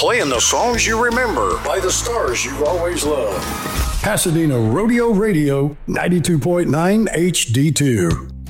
playing the songs you remember by the stars you've always loved. Pasadena Rodeo Radio, 92.9 HD2.